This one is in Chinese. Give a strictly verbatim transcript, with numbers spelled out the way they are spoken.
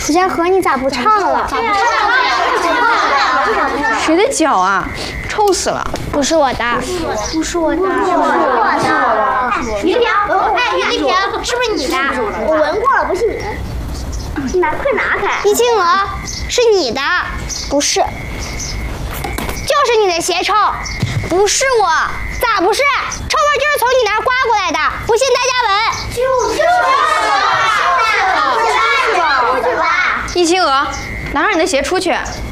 楚家河，你咋不唱了？ 谁的脚啊？臭死了！ 不是我的，不是我的，不是我的。于丽萍，哎，于丽萍，是不是你的？ 我闻过了，不是你的。你拿，快拿开！ 易清娥，是你的， 不是， 就是你的鞋臭， 不是我， 咋不是？臭味就是从你那儿刮过来的，不信大家闻。 就是我， 出去吧。 易清娥，拿上你的鞋出去。